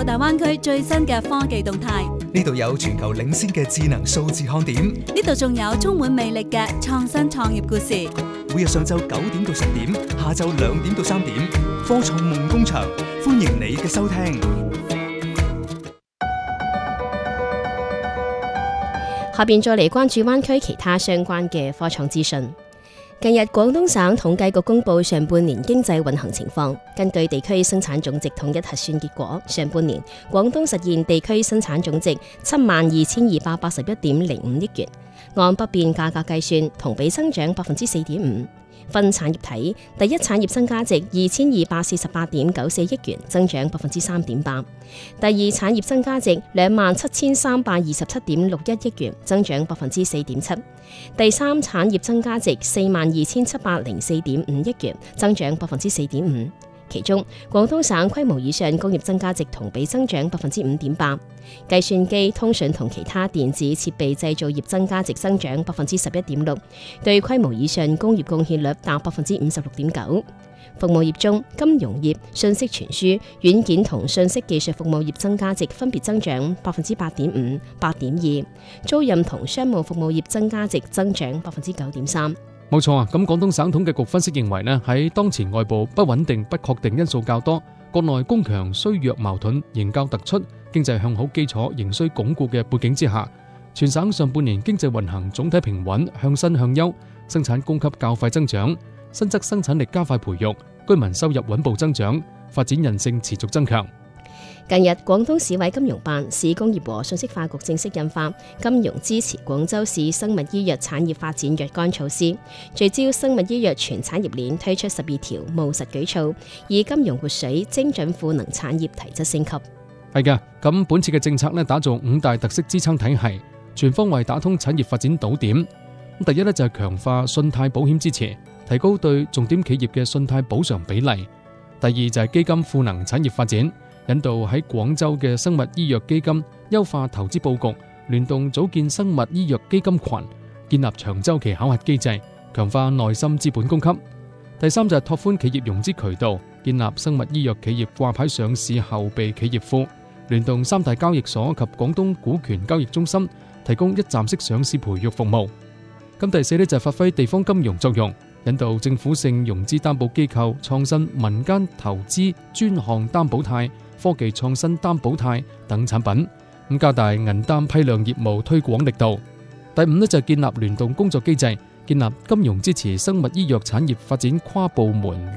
大灣區最新嘅科技動態。 呢度有全球領先嘅智能數字看點， 呢度仲有充滿魅力嘅創新創業故事。 每日上晝9點到10點，下晝2點到3點，科創夢工場，歡迎你嘅收聽。 下邊再嚟關注灣區其他相關嘅科創資訊。近日，廣東省統計局公布上半年經濟運行情況。根據地區生產總值統一核算結果，上半年廣東實現地區生產總值72,281.05億元，按不變價格計算，同比增長4.5%。分產業睇，第一產業增加值2,248.94億元，增長3.8%；第二產業增加值27,327.61億元，增長4.7%；第三產業增加值42,704.5億元，增長4.5%。其中，廣東省規模以上工業增加值同比增長5.8%，計算機、通訊同其他電子設備製造業增加值增長11.6%，對規模以上工業貢獻率達56.9%。服務業中，金融業、信息傳輸、軟件同信息技術服務業增加值分別增長8.5%、8.2%，租賃同商務服務業增加值增長9.3%。 冇錯啊！咁廣東省統計局分析認為呢，喺當前外部不穩定、不確定因素較多，國內供強需弱矛盾仍較突出，經濟向好基礎仍需鞏固嘅背景之下，全省上半年經濟運行總體平穩，向新向優，生產供給較快增長，新增生產力加快培育，居民收入穩步增長，發展韌性持續增強。 近日，廣東市委金融辦、市工業和信息化局正式印發《金融支持廣州市生物醫藥產業發展若干措施》，聚焦生物醫藥全產業鏈，推出12條務實舉措，以金融活水精準賦能產業提質升級。 係嘅，咁本次嘅政策呢，打造5大特色支撐體系，全方位打通產業發展島點。第一呢，就係強化信貸保險支持，提高對重點企業嘅信貸補償比例。第二就係基金賦能產業發展，引導喺廣州嘅生物醫藥基金優化投資佈局，聯動組建生物醫藥基金群，建立長週期考核機制，強化內心資本供給。第三就係拓寬企業融資渠道，建立生物醫藥企業掛牌上市後備企業庫，聯動3大交易所及廣東股權交易中心，提供一站式上市培育服務。咁第四呢，就係發揮地方金融作用，引導政府性融資擔保機構創新民間投資專項擔保貸、科技創新擔保貸等產品，咁加大銀擔批量業務推廣力度。第五呢，就係建立聯動工作機制，建立金融支持生物醫藥產業發展跨部門